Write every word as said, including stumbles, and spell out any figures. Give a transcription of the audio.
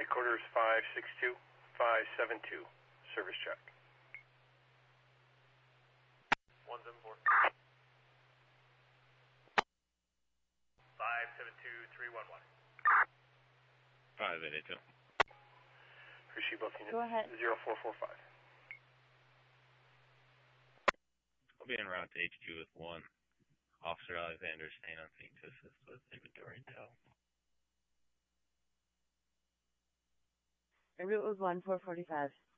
Headquarters five six two, five seven two. Service check. one seven four. five seven two, three one one. five eight eight two. Appreciate both units. Go ahead. zero four four five. I'll be en route to H Q with one. Officer Alexander staying on scene to assist with inventory intel. En route with one four forty-five.